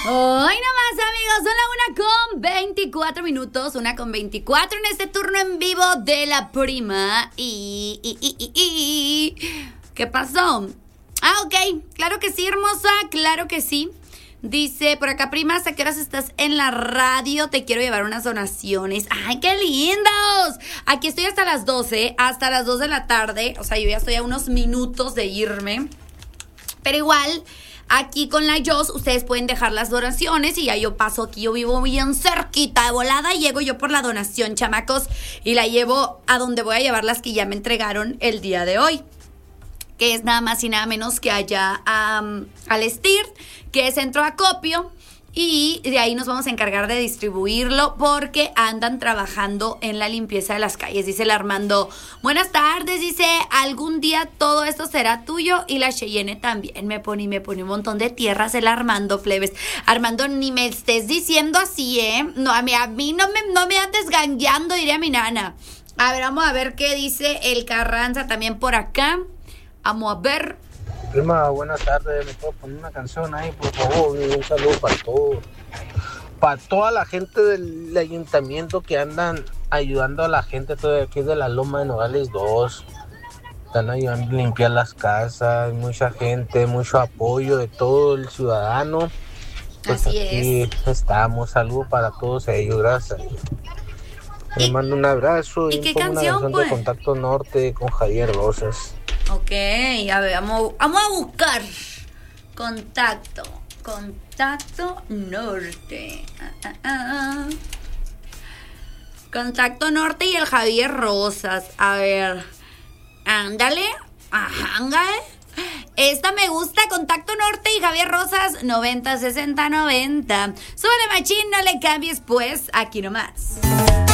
Hoy nomás, amigos, son la 1:24 minutos, 1:24 en este turno en vivo de La Prima. ¿Qué pasó? Ok, claro que sí, hermosa, claro que sí. Dice por acá, prima, ¿a qué horas estás en la radio? Te quiero llevar unas donaciones. ¡Ay, qué lindos! Aquí estoy hasta las 12, hasta las 2 de la tarde. O sea, yo ya estoy a unos minutos de irme. Pero igual, aquí con la Jos, ustedes pueden dejar las donaciones y ya yo paso aquí. Yo vivo bien cerquita, de volada llego yo por la donación, chamacos, y la llevo a donde voy a llevar las que ya me entregaron el día de hoy, que es nada más y nada menos que allá al STIR, que es Centro Acopio, y de ahí nos vamos a encargar de distribuirlo porque andan trabajando en la limpieza de las calles. Dice el Armando, buenas tardes, dice, algún día todo esto será tuyo, y la Cheyenne también me pone un montón de tierras el Armando, plebes. Armando, ni me estés diciendo así, no, a mí no me andes gangueando, diría mi nana. A ver, vamos a ver qué dice el Carranza también por acá. Vamos a ver. Prima, buenas tardes. ¿Me puedo poner una canción ahí, por favor? Un saludo para todos. Para toda la gente del ayuntamiento que andan ayudando a la gente de aquí de la Loma de Nogales 2. Están ayudando a limpiar las casas. Mucha gente, mucho apoyo de todo el ciudadano. Pues así aquí es. estamos. Saludos para todos ellos. Gracias. Les mando un abrazo. ¿Y qué pongo canción, una canción pues? de Contacto Norte con Javier Rosas. Ok, a ver, vamos a buscar Contacto Norte. Contacto Norte y el Javier Rosas. A ver, ándale, ándale. Esta me gusta, Contacto Norte y Javier Rosas, 90 60 90. Súbele, machín, no le cambies, pues, aquí nomás.